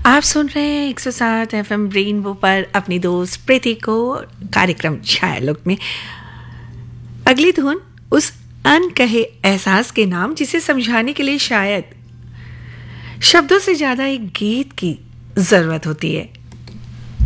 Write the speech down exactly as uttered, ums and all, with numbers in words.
आप सुन रहे हैं एक सौ सात एफ एम रेनबो पर अपनी दोस्त प्रीति को कार्यक्रम छायालोक में। अगली धुन उस अनकहे एहसास के नाम जिसे समझाने के लिए शायद शब्दों से ज्यादा एक गीत की जरूरत होती है।